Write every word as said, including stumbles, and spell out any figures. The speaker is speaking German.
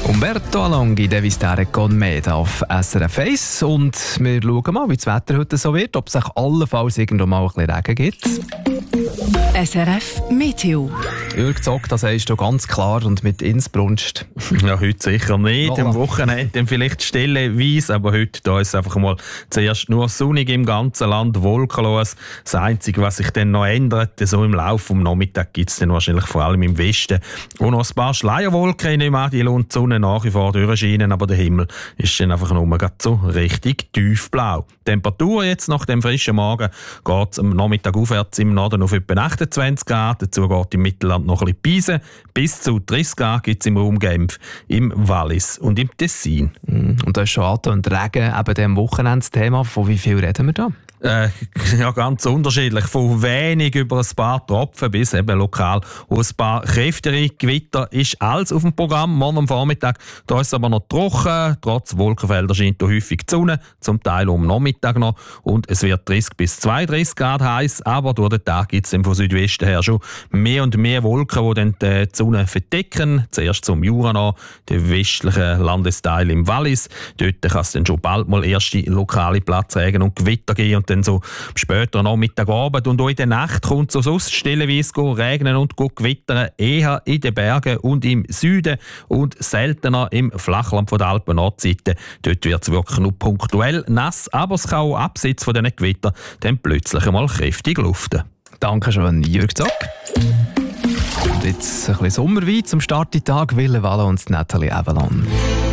Umberto Alonghi, «Devi stare con me» auf S R F eins. Und wir schauen mal, wie das Wetter heute so wird, ob es sich allenfalls irgendwo mal ein bisschen Regen gibt. S R F Meteo. Jürg Zock, das sagst du ganz klar und mit Innsbrunst. Ja, heute sicher nicht. Voilà. Am Wochenende dann vielleicht stellenweise, aber heute da ist es einfach mal zuerst nur sonnig im ganzen Land, wolkenlos. Das Einzige, was sich dann noch ändert, so im Laufe des Nachmittags gibt es dann wahrscheinlich vor allem im Westen auch noch ein paar Schleierwolken. Ich nehme an, die lohnt die Sonne nach wie vor durchscheinen, aber der Himmel ist dann einfach nur so richtig tiefblau. Die Temperatur jetzt nach dem frischen Morgen geht es am Nachmittag aufwärts im Norden auf etwa achtundzwanzig Grad. Dazu geht im Mittelland noch ein bisschen Pisen. Bis zu dreißig Grad gibt es im Raum Genf, im Wallis und im Tessin. Und das ist schon angetönt, Regen, eben dem Wochenendsthema. Von wie viel reden wir da? Äh, ja, ganz unterschiedlich. Von wenig über ein paar Tropfen bis eben lokal ein paar kräftigere Gewitter ist alles auf dem Programm. Morgen am Vormittag da ist es aber noch trocken. Trotz Wolkenfelder scheint hier häufig die Sonne, zum Teil am Nachmittag noch. Und es wird dreißig bis zweiunddreißig Grad heiß, aber durch den Tag gibt es von Südwesten her schon mehr und mehr Wolken, die dann die Sonne verdecken. Zuerst zum Jura noch, den westlichen Landesteil im Wallis. Dort kann es dann schon bald mal erste lokale Platzregen und Gewitter geben. Und dann so später Nachmittagabend und auch in der Nacht kommt es so sonst stellenweise regnen und gewittern, eher in den Bergen und im Süden und seltener im Flachland von der Alpen-Nordseite. Dort wird es wirklich nur punktuell nass, aber es kann auch abseits von diesen Gewittern dann plötzlich einmal kräftig luften. Danke schön, Jürg Zock. Und jetzt ein bisschen Sommerwein zum Start in den Tag, Wille Walle und Nathalie Avalon.